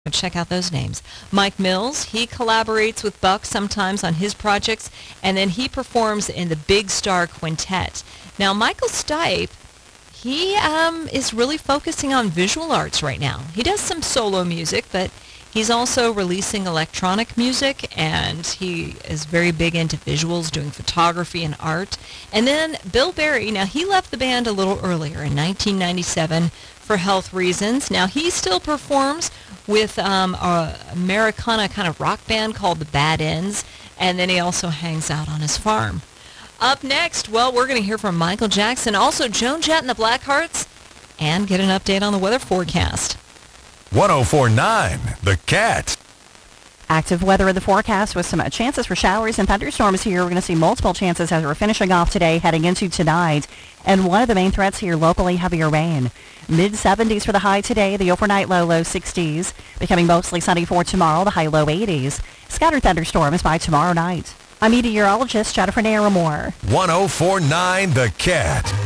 Check out those names. Mike Mills, he collaborates with Buck sometimes on his projects, and then he performs in the Big Star Quintet. Now, Michael Stipe, he is really focusing on visual arts right now. He does some solo music, but he's also releasing electronic music, and he is very big into visuals, doing photography and art. And then Bill Berry, now he left the band a little earlier in 1997 for health reasons. Now he still performs with an Americana kind of rock band called the Bad Ends, and then he also hangs out on his farm. Up next, well, we're going to hear from Michael Jackson, also Joan Jett and the Blackhearts, and get an update on the weather forecast. 104.9 The Cat. Active weather in the forecast with some chances for showers and thunderstorms here. We're going to see multiple chances as we're finishing off today, heading into tonight. And one of the main threats here locally, heavier rain. Mid-70s for the high today, the overnight low 60s. Becoming mostly sunny for tomorrow, the high low 80s. Scattered thunderstorms by tomorrow night. I'm meteorologist Jennifer Naramore. 104.9 The Cat.